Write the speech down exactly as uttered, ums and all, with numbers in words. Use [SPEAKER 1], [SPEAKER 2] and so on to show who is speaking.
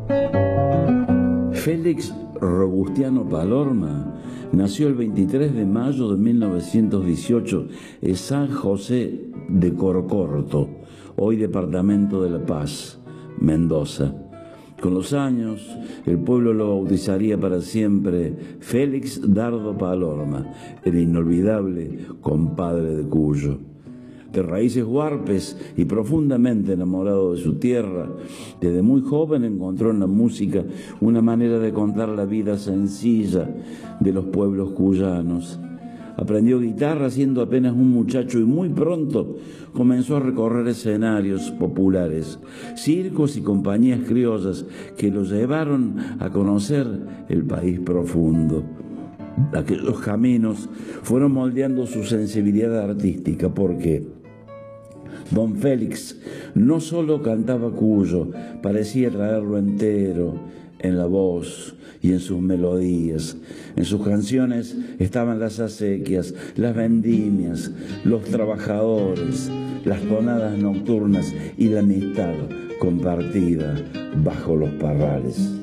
[SPEAKER 1] Félix Robustiano Palorma nació el veintitrés de mayo de mil novecientos dieciocho en San José de Corocorto, hoy departamento de La Paz, Mendoza. Con los años, el pueblo lo bautizaría para siempre Félix Dardo Palorma, el inolvidable compadre de Cuyo. De raíces huarpes y profundamente enamorado de su tierra, desde muy joven encontró en la música una manera de contar la vida sencilla de los pueblos cuyanos. Aprendió guitarra siendo apenas un muchacho y muy pronto comenzó a recorrer escenarios populares, circos y compañías criollas que lo llevaron a conocer el país profundo. Aquellos caminos fueron moldeando su sensibilidad artística porque don Félix no solo cantaba Cuyo, parecía traerlo entero en la voz y en sus melodías. En sus canciones estaban las acequias, las vendimias, los trabajadores, las tonadas nocturnas y la amistad compartida bajo los parrales.